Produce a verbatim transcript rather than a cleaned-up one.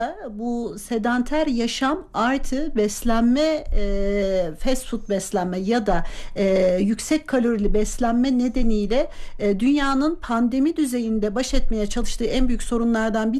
bu sedanter yaşam artı beslenme, e, fast food beslenme ya da e, yüksek kalorili beslenme nedeniyle e, dünyanın pandemi düzeyinde baş etmeye çalıştığı en büyük sorunlardan bir